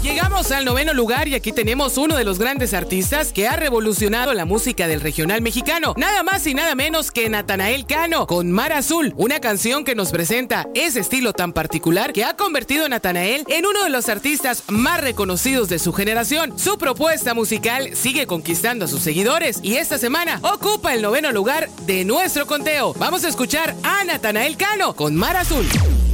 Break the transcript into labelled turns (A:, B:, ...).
A: Llegamos al 9º lugar y aquí tenemos uno de los grandes artistas que ha revolucionado la música del regional mexicano. Nada más y nada menos que Natanael Cano con Mar Azul, una canción que nos presenta ese estilo tan particular que ha convertido a Natanael en uno de los artistas más reconocidos de su generación. Su propuesta musical sigue conquistando a sus seguidores y esta semana ocupa el 9º lugar de nuestro conteo. Vamos a escuchar a Natanael Cano con Mar Azul.